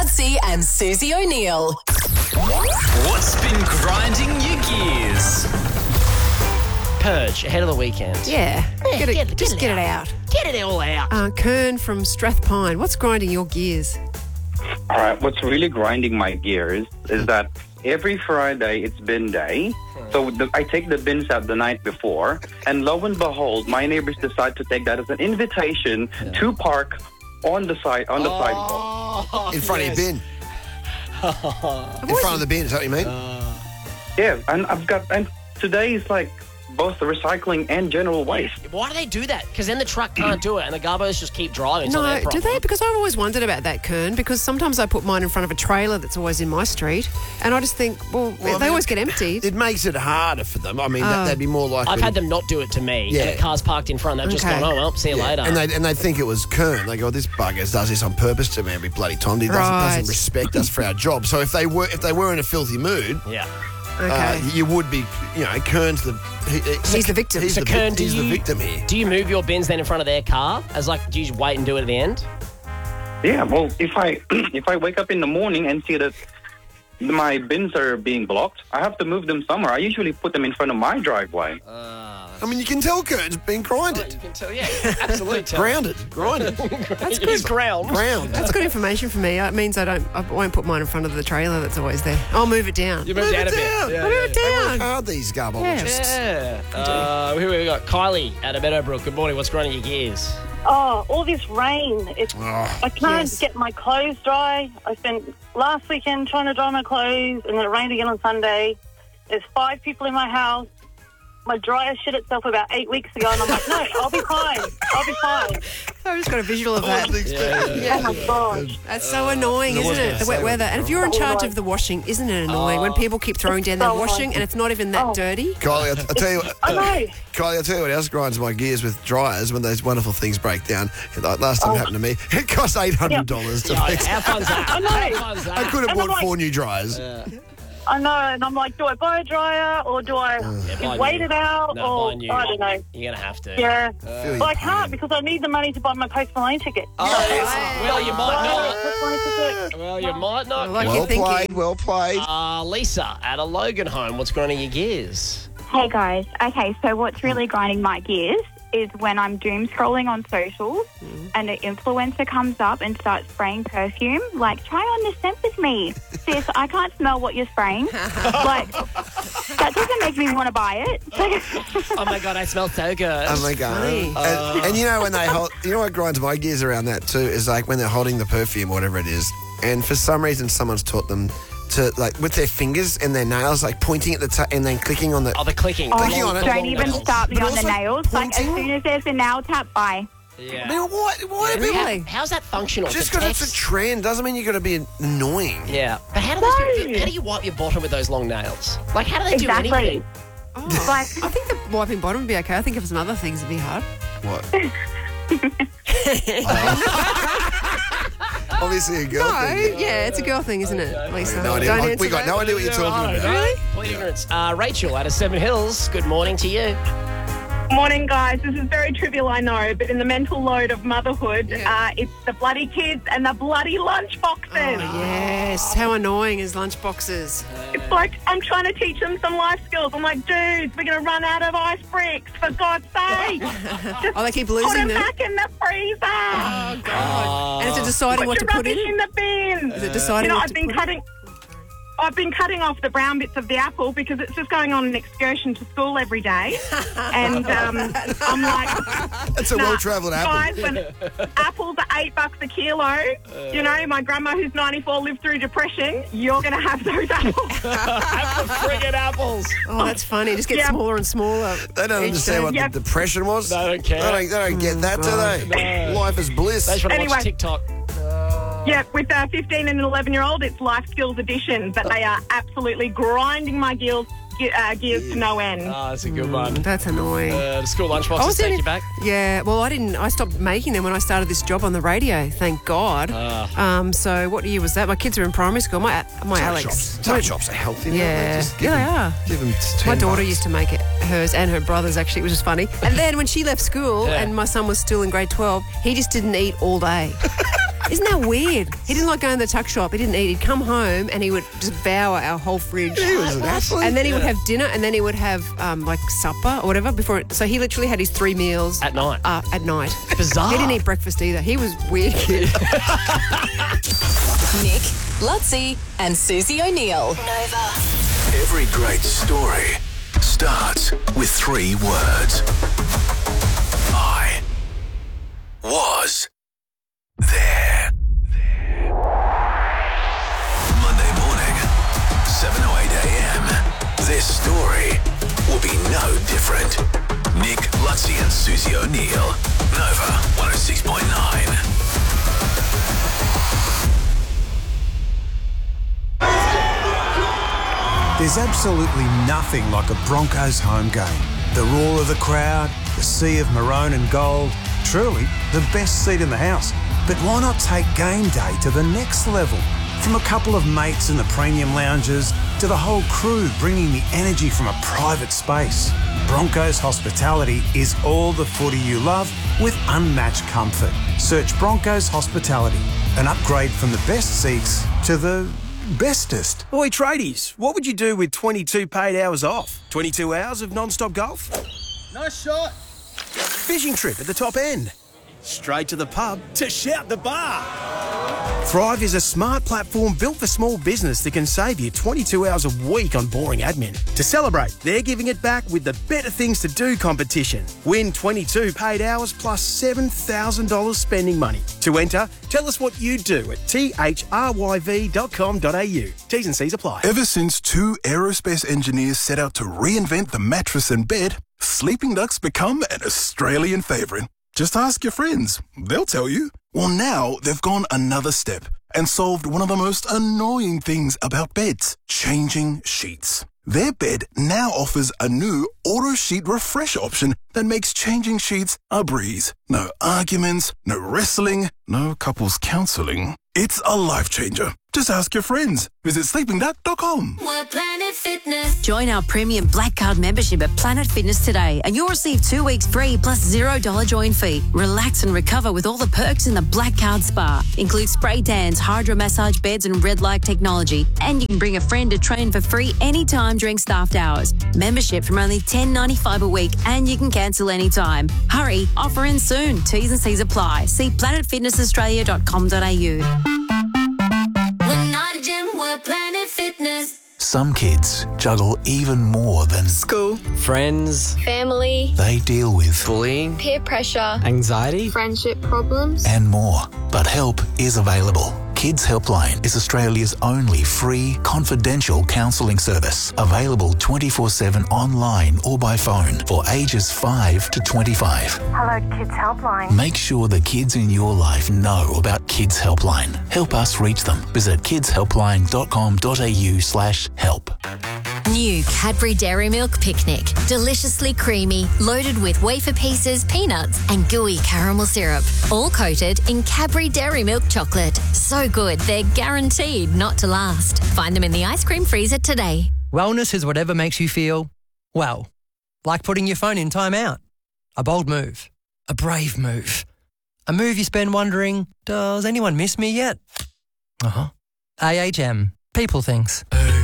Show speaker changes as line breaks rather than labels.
Madsy and Susie O'Neill.
What's been grinding your gears?
Purge ahead of the weekend.
Yeah. Get it
out.
out.
Get it all out.
Kern from Strathpine, what's grinding your gears?
All right, what's really grinding my gears is that every Friday it's bin day. So I take the bins out the night before, and lo and behold, my neighbors decide to take that as an invitation to park on the sidewalk.
In front of your bin. In front of the bin, is that what you mean?
Yeah, and today is like both the recycling and general waste.
Why do they do that? Because then the truck can't do it and the garbos just keep driving.
No,
their
do
problem.
they? Because I've always wondered about that, Kern, because sometimes I put mine in front of a trailer that's always in my street, and I just think, they always get emptied.
It makes it harder for them. I mean, they'd be more likely.
I've had them not do it to me.
Yeah.
And the car's parked in front. They've just gone, oh, well, see you later.
And they think it was Kern. They go, this bugger does this on purpose to me every bloody time. He doesn't respect us for our job. So if they were in a filthy mood, you would be, Kern's
he's the victim.
He's the victim here.
Do you move your bins then in front of their car? Do you just wait and do it at the end?
Yeah, well, if I wake up in the morning and see that my bins are being blocked, I have to move them somewhere. I usually put them in front of my driveway.
I mean, you can tell Kern's been grinded.
You can tell, yeah, absolutely.
Grinded.
That's good.
Ground.
That's good information for me. It means I won't put mine in front of the trailer that's always there. I'll move it down.
You move it down a bit.
I'll move it down.
They work hard, these garbologists.
Yeah. Who have we got? Kylie out of Meadowbrook. Good morning. What's grinding your gears?
Oh, all this rain. I can't get my clothes dry. I spent last weekend trying to dry my clothes, and then it rained again on Sunday. There's 5 people in my house. My dryer shit itself about 8 weeks ago, and I'm like, no, I'll be fine.
I've just got a visual of that.
Oh, my gosh.
That's so annoying, isn't it? The wet weather. And if you're in charge of the washing, isn't it annoying when people keep throwing down their washing and it's not even that dirty?
Kylie, I'll tell you what.
I know.
Kylie, I'll tell you what else grinds my gears with dryers when those wonderful things break down. Like last time it happened to me, it cost $800 to fix.
How fun's that?
I know.
How fun's that?
I could have bought 4 new dryers.
I know, and I'm like, do I buy a dryer or do I wait it out?
No,
or I don't know.
You're going to have to.
Yeah. But I can't because I need the money to buy my Post Malone ticket.
Well, you might not.
Post Malone ticket.
Well, you might not.
Well played.
Lisa at a Logan home. What's grinding your gears?
Hey guys. Okay, so what's really grinding my gears is when I'm doom scrolling on socials and an influencer comes up and starts spraying perfume. Like, try on this scent with me. Sis, I can't smell what you're spraying. Like, that doesn't make me want to buy it.
Oh my God, I smell so good.
Oh my God. And you know when they hold, you know what grinds my gears around that too is like when they're holding the perfume, whatever it is, and for some reason someone's taught them to, like, with their fingers and their nails, like pointing at the and then clicking on the...
Oh, the clicking.
Clicking on it.
Don't even start me
But
on the
also
nails. Like, as soon as there's a nail tap, bye.
Yeah.
I mean, why
Really?
How's that functional?
Just because it's a trend doesn't mean you've got to be annoying.
Yeah. But how do you wipe your bottom with those long nails? Like, how do they do
Exactly.
anything?
Like, I think the wiping bottom would be okay. I think if some other things would be hard.
What? Obviously a girl thing.
Yeah, it's a girl thing, isn't it, Lisa?
No idea.
Don't answer
We got
that.
no idea what you're talking about.
Really?
Complete ignorance. Rachel out of Seven Hills. Good morning to you.
Morning, guys. This is very trivial, I know, but in the mental load of motherhood, it's the bloody kids and the bloody lunch boxes.
Oh, yes. How annoying is lunch boxes?
It's like I'm trying to teach them some life skills. I'm like, dudes, we're going to run out of ice bricks, for God's sake. Just
they keep
put
losing
them
them.
back in the freezer.
Oh, God. And is it deciding what to
Put your
put in?
rubbish in the bin.
Is it deciding what to
I've been cutting off the brown bits of the apple because it's just going on an excursion to school every day. And I'm like...
That's a well-travelled apple.
Guys, when apples are $8 a kilo, you know, my grandma who's 94 lived through depression, you're going to have those apples.
Have the friggin' apples.
Oh, that's funny. It just gets smaller and smaller.
They don't understand what the depression was.
They don't care.
They don't get that, do they?
No.
Life is bliss.
They just want to watch TikTok.
Yeah, with a 15 and an 11-year-old, it's life skills edition, but they are absolutely grinding my gears to no end.
Oh, that's a good one.
That's annoying.
The school lunchboxes take you back?
Yeah, well, I stopped making them when I started this job on the radio, thank God. So what year was that? My kids are in primary school. My Alex.
Tuck shops are healthy.
Yeah, they are.
Give them
My daughter
$10.
used to make it, hers and her brother's actually, which is funny. And then when she left school and my son was still in grade 12, he just didn't eat all day. Isn't that weird? He didn't like going to the tuck shop. He didn't eat. He'd come home and he would devour our whole fridge.
He was an athlete.
And then he would have dinner, and then he would have like supper or whatever before. So he literally had his 3 meals
At night.
At night.
Bizarre.
He didn't eat breakfast either. He was weird kid.
Nick, Lutzi, and Susie O'Neill. Nova.
Every great story starts with 3 words. I was there. Monday morning, 7 or 8 a.m. This story will be no different. Nick, Lutzi and Susie O'Neill. Nova 106.9.
There's absolutely nothing like a Broncos home game. The roar of the crowd, the sea of maroon and gold, truly the best seat in the house. But why not take game day to the next level? From a couple of mates in the premium lounges to the whole crew bringing the energy from a private space. Broncos Hospitality is all the footy you love with unmatched comfort. Search Broncos Hospitality, an upgrade from the best seats to the bestest.
Oi, tradies, what would you do with 22 paid hours off? 22 hours of non-stop golf? Nice shot. Fishing trip at the top end. Straight to the pub to shout the bar. Thrive is a smart platform built for small business that can save you 22 hours a week on boring admin. To celebrate, they're giving it back with the Better Things to Do competition. Win 22 paid hours plus $7,000 spending money. To enter, tell us what you do at thryv.com.au. T's and C's apply.
Ever since 2 aerospace engineers set out to reinvent the mattress and bed, Sleeping Duck's become an Australian favourite. Just ask your friends. They'll tell you. Well, now they've gone another step and solved one of the most annoying things about beds, changing sheets. Their bed now offers a new auto sheet refresh option that makes changing sheets a breeze. No arguments, no wrestling, no couples counselling. It's a life changer. Just ask your friends. Visit sleepingduck.com.
We're Planet Fitness. Join our premium Black Card membership at Planet Fitness today and you'll receive 2 weeks free plus $0 join fee. Relax and recover with all the perks in the Black Card Spa. Includes spray tans, hydro massage beds and red light technology. And you can bring a friend to train for free anytime during staffed hours. Membership from only $10.95 a week and you can cancel anytime. Hurry, offer ends soon. T's and C's apply. See planetfitnessaustralia.com.au.
We're not a gym, we're Planet Fitness.
Some kids juggle even more than
school, friends,
family.
They deal with
bullying,
peer pressure,
anxiety,
friendship problems,
and more. But help is available. Kids Helpline is Australia's only free, confidential counselling service. Available 24/7 online or by phone for ages 5 to 25.
Hello, Kids Helpline.
Make sure the kids in your life know about Kids Helpline. Help us reach them. Visit kidshelpline.com.au/help.
New Cadbury Dairy Milk Picnic. Deliciously creamy, loaded with wafer pieces, peanuts and gooey caramel syrup. All coated in Cadbury Dairy Milk chocolate. So good, they're guaranteed not to last. Find them in the ice cream freezer today.
Wellness is whatever makes you feel, well, like putting your phone in timeout. A bold move. A brave move. A move you spend wondering, does anyone miss me yet? AHM. People things.